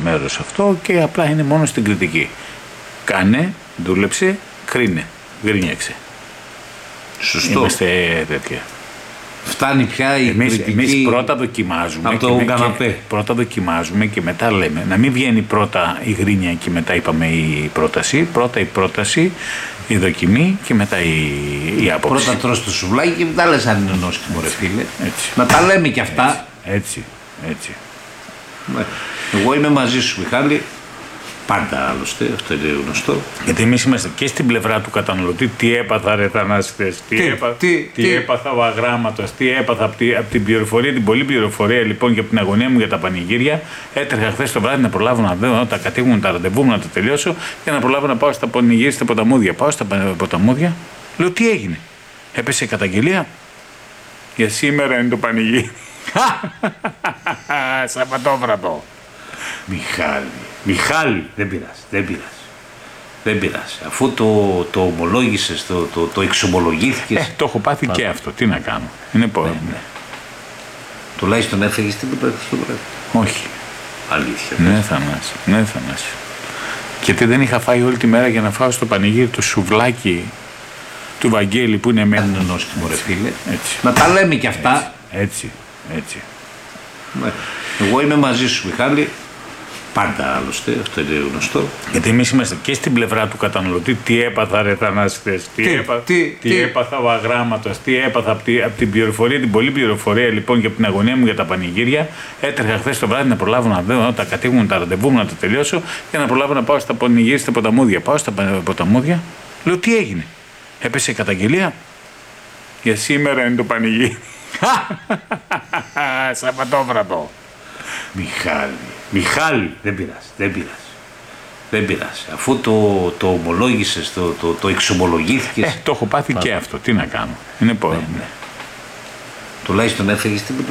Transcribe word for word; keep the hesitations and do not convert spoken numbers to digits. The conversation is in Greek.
μέρος αυτό και απλά είναι μόνο στην κριτική. Κάνε, δούλεψε, κρίνε, γκρίνιαξε. Σωστό. Είμαστε τέτοια. Φτάνει πια η εμείς, κριτική. Εμείς πρώτα δοκιμάζουμε. Από το καναπέ. Πρώτα δοκιμάζουμε και μετά λέμε. Να μην βγαίνει πρώτα η γρίνια και μετά είπαμε η πρόταση. Πρώτα η πρόταση, η δοκιμή και μετά η, η άποψη. Πρώτα τρως το σουβλάκι και μετά λες αν είναι νόστιμο, ρε φίλε. Έτσι. Να τα λέμε κι αυτά. Έτσι, έτσι. έτσι. Ναι. Εγώ είμαι μαζί σου, Μιχάλη. Πάντα άλλωστε, αυτό είναι γνωστό. Γιατί εμείς είμαστε και στην πλευρά του καταναλωτή. Τι έπαθα, ρε Θανάσιτες, τι, τι, έπα, τι, τι, τι έπαθα ο αγράμματος, τι έπαθα από, τη, από την πληροφορία, την πολλή πληροφορία λοιπόν και από την αγωνία μου για τα πανηγύρια. Έτρεχα χθες το βράδυ να προλάβω να δω τα κατήγουν, τα ραντεβού μου να τα τελειώσω και να προλάβω να πάω στα πανηγύρια, στα ποταμούδια. Πάω στα ποταμούδια, λέω τι έγινε. Έπεσε η καταγγελία. Για σήμερα είναι το πανηγύρι. Σαββατόβραδο. Μιχάλη, Μιχάλη, δεν πειράζει, δεν πειράζει. Δεν πειράζει. Αφού το, το ομολόγησες, το, το, το εξομολογήθηκες. Ε, το έχω πάθει Πά. και αυτό. Τι να κάνω. Είναι πόδι. Ναι, ναι. Τουλάχιστον έφεγες την πέτρα στο βράδυ. Όχι. Αλήθεια. Ναι, Θανάση. Ναι, Θανάση. Γιατί δεν είχα φάει όλη τη μέρα για να φάω στο πανηγύρι το σουβλάκι του Βαγγέλη που είναι μέσα. Αν είναι νόστιμο, ρε φίλε. Έτσι. Να τα λέμε κι αυτά. Έτσι. Έτσι. έτσι. Ναι. Εγώ είμαι μαζί σου, Μιχάλη. Πάντα άλλωστε, αυτό είναι γνωστό. Γιατί εμείς είμαστε και στην πλευρά του καταναλωτή. Τι έπαθα, ρε Θανάσιτες, τι, τι, έπα, τι, τι, τι έπαθα ο αγράμματος, τι έπαθα από, τη, από την πληροφορία, την πολλή πληροφορία λοιπόν και από την αγωνία μου για τα πανηγύρια. Έτρεχα χθες το βράδυ να προλάβω να δω τα κατήγουν, τα ραντεβού μου να τα τελειώσω και να προλάβω να πάω στα πανηγύρια, στα ποταμούδια. Πάω στα ποταμούδια, λέω τι έγινε. Έπεσε η καταγγελία. Για σήμερα είναι το πανηγύρι. Σαββατόβραδο. Μιχάλη, Μιχάλη, δεν πειράζει, δεν πειράζει. Δεν πειράζει. Αφού το, το ομολόγησες, το, το, το εξομολογήθηκες. Ε, το έχω πάθει Πά. και αυτό. Τι να κάνω. Είναι πόδι. Ναι, ναι. Τουλάχιστον έφεγες την